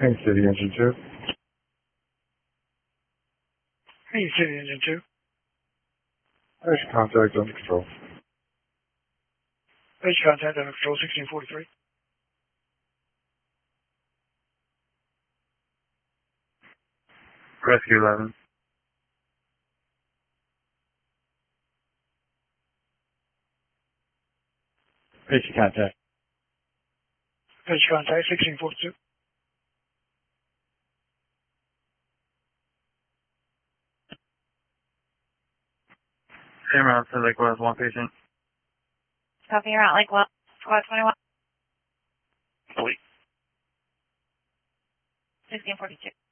Hey, City Engine 2. Hey, City Engine 2. There's your contact under control. Page contact under control 1643. Rescue 11. Page contact. Page contact 1642. Same route to Lake Wells, one patient. Copy, you're out like what? Squad 21? Delete. 1642.